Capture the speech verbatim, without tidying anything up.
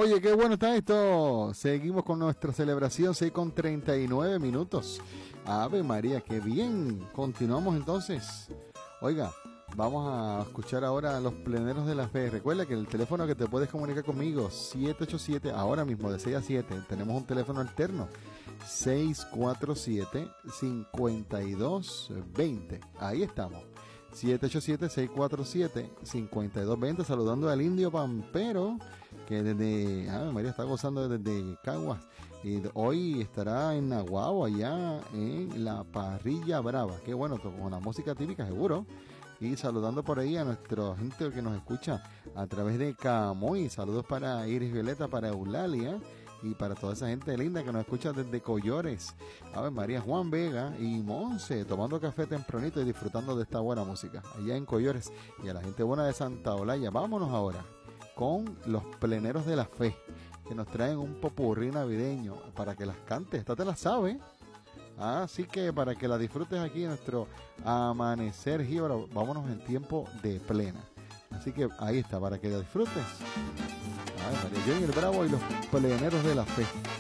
Oye, qué bueno está esto. Seguimos con nuestra celebración, seis con treinta y nueve minutos. Ave María, qué bien. Continuamos entonces. Oiga, vamos a escuchar ahora a los pleneros de la fe. Recuerda que el teléfono que te puedes comunicar conmigo, siete ocho siete, ahora mismo de seis a siete, tenemos un teléfono alterno, seis cuatro siete, cinco dos dos cero. Ahí estamos. siete ocho siete, seis cuatro siete, cinco dos dos cero. Saludando al Indio Pampero, que desde, ah, María está gozando desde Caguas. Y hoy estará en Naguabo, allá en la Parrilla Brava. Qué bueno, con la música típica, seguro. Y saludando por ahí a nuestra gente que nos escucha a través de Camoy. Saludos para Iris Violeta, para Eulalia y para toda esa gente linda que nos escucha desde Collores. A ver, María Juan Vega y Monse, tomando café tempranito y disfrutando de esta buena música allá en Collores. Y a la gente buena de Santa Olaya, vámonos ahora con los pleneros de la fe, que nos traen un popurrí navideño para que las cantes. Esta te la sabes. Así que para que la disfrutes aquí en nuestro amanecer jíbaro, vámonos en tiempo de plena. Así que ahí está, para que la disfrutes. Ay, María Jane el Bravo y los pleneros de la fe.